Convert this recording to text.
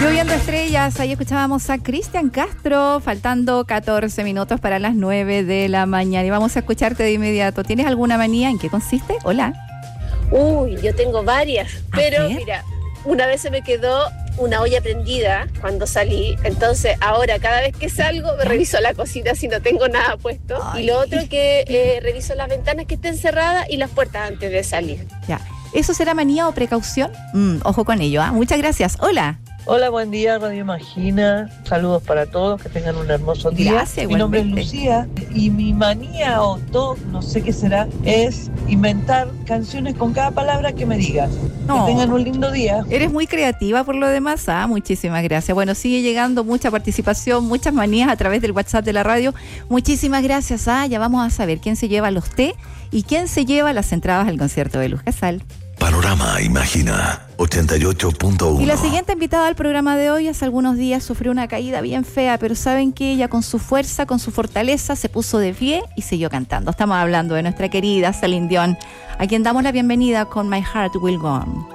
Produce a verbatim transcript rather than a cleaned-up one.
Lloviendo estrellas, ahí escuchábamos a Cristian Castro, faltando catorce minutos para las nueve de la mañana. Y vamos a escucharte de inmediato. ¿Tienes alguna manía? ¿En qué consiste? Hola. Uy, yo tengo varias, pero mira, una vez se me quedó una olla prendida cuando salí, entonces ahora cada vez que salgo me reviso la cocina si no tengo nada puesto. Ay. Y lo otro que eh, reviso las ventanas que estén cerradas y las puertas antes de salir. Ya, ¿eso será manía o precaución? Mm, ojo con ello, ¿eh? Muchas gracias. Hola. Hola, buen día, Radio Imagina. Saludos para todos, que tengan un hermoso día. Gracias, mi nombre es Lucía y mi manía o todo, no sé qué será, es inventar canciones con cada palabra que me digas. No. Que tengan un lindo día. Eres muy creativa por lo demás, ¿ah? Muchísimas gracias. Bueno, sigue llegando mucha participación, muchas manías a través del WhatsApp de la radio. Muchísimas gracias, ¿ah? Ya vamos a saber quién se lleva los té y quién se lleva las entradas al concierto de Luz Casal. Panorama Imagina ochenta y ocho punto uno. Y la siguiente invitada al programa de hoy hace algunos días sufrió una caída bien fea, pero saben que ella con su fuerza, con su fortaleza, se puso de pie y siguió cantando. Estamos hablando de nuestra querida Celine Dion, a quien damos la bienvenida con My Heart Will Go On.